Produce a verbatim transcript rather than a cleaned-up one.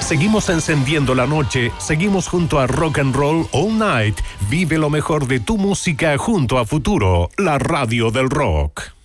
Seguimos encendiendo la noche, seguimos junto a Rock and Roll All Night. Vive lo mejor de tu música junto a Futuro, la radio del rock.